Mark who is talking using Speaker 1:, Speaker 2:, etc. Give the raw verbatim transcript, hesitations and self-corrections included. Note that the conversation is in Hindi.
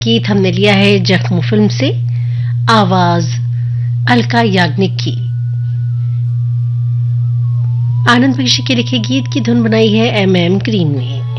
Speaker 1: गीत हमने लिया है जख्म फिल्म से, आवाज अलका याग्निक की। आनंद बख्शी के लिखे गीत की धुन बनाई है एम एम ग्रीन ने।